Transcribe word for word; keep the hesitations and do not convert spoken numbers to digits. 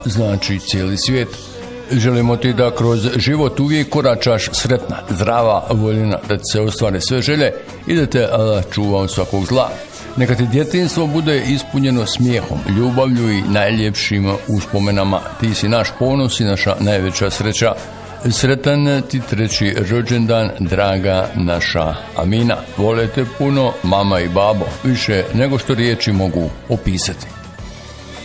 znači cijeli svijet. Želimo ti da kroz život uvijek koračaš sretna, zdrava, voljena, da ti se ostvare sve želje i da te Allah čuva od svakog zla. Neka ti djetinjstvo bude ispunjeno smijehom, ljubavlju i najljepšim uspomenama. Ti si naš ponos i naša najveća sreća. Sretan ti treći rođendan, draga naša Amina. Vole te puno mama i babo, više nego što riječi mogu opisati.